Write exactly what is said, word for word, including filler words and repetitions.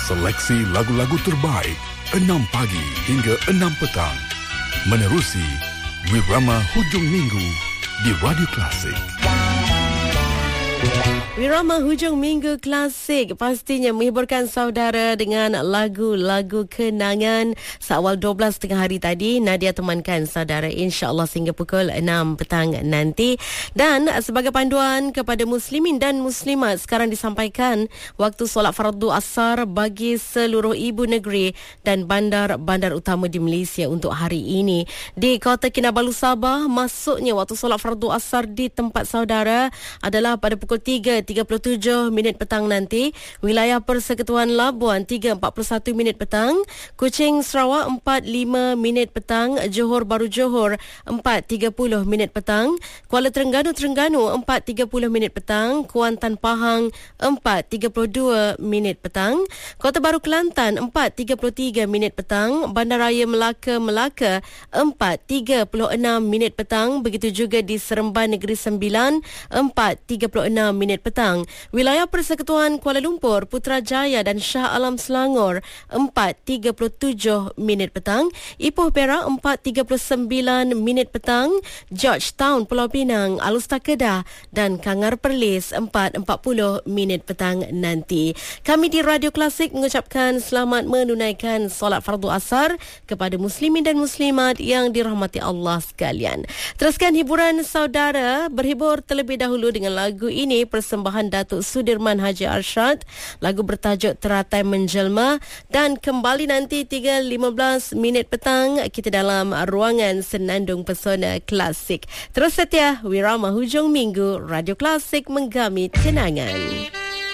Seleksi lagu-lagu terbaik enam pagi hingga enam petang. Menerusi Wirama Hujung Minggu di Radio Klasik. Wirama Hujung Minggu Klasik pastinya menghiburkan saudara dengan lagu-lagu kenangan. Seawal dua belas tengah hari tadi, Nadia temankan saudara insya-Allah sehingga pukul enam petang nanti. Dan sebagai panduan kepada muslimin dan muslimat, sekarang disampaikan waktu solat fardu asar bagi seluruh ibu negeri dan bandar-bandar utama di Malaysia untuk hari ini. Di Kota Kinabalu, Sabah, masuknya waktu solat fardu asar di tempat saudara adalah pada pukul tiga tiga puluh tujuh minit petang nanti. Wilayah Persekutuan Labuan tiga empat puluh satu minit petang, Kuching Sarawak empat lima minit petang, Johor Bahru Johor empat tiga puluh minit petang, Kuala Terengganu Terengganu empat tiga puluh minit petang, Kuantan Pahang empat tiga puluh dua minit petang, Kota Baru Kelantan empat tiga puluh tiga minit petang, Bandaraya Melaka Melaka empat tiga puluh enam minit petang, begitu juga di Seremban Negeri Sembilan empat tiga puluh enam minit petang. Wilayah Persekutuan Kuala Lumpur, Putrajaya dan Shah Alam Selangor empat tiga puluh tujuh minit petang, Ipoh Perak empat tiga puluh sembilan minit petang, Georgetown Pulau Pinang, Alustar Kedah dan Kangar Perlis empat empat puluh minit petang nanti. Kami di Radio Klasik mengucapkan selamat menunaikan solat fardu asar kepada muslimin dan muslimat yang dirahmati Allah sekalian. Teruskan hiburan saudara, berhibur terlebih dahulu dengan lagu ini persembahan Datuk Sudirman Haji Arsyad, lagu bertajuk Teratai Menjelma, dan kembali nanti tiga lima belas minit petang kita dalam ruangan Senandung Pesona Klasik. Terus setia Wirama Hujung Minggu, Radio Klasik menggamit kenangan.